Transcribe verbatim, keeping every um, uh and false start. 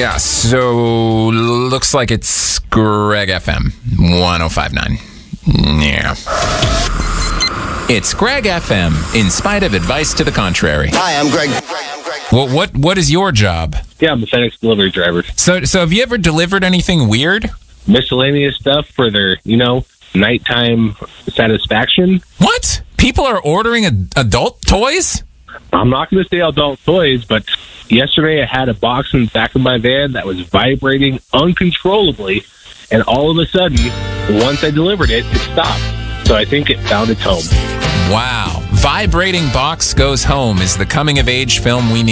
Yeah, so looks like it's Greg F M one oh five point nine. Yeah. It's Greg F M, in spite of advice to the contrary. Hi, I'm Greg. What what what is your job? Yeah, I'm a FedEx delivery driver. So so have you ever delivered anything weird? Miscellaneous stuff for their, you know, nighttime satisfaction. What? People are ordering ad- adult toys? I'm not going to say adult toys, but yesterday I had a box in the back of my van that was vibrating uncontrollably, and all of a sudden, once I delivered it, it stopped. So I think it found its home. Wow. Vibrating Box Goes Home is the coming-of-age film we need.